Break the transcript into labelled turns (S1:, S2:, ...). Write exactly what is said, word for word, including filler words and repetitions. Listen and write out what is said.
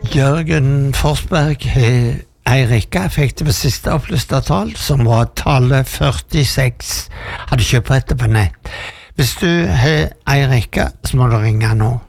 S1: Jørgen Forsberg har ei rekke. Jeg fikk det på siste opplyste tall, som var tallet førtiseks. Hadde kjøpt dette på nett. Hvis du har ei rekke, så må du ringe nå.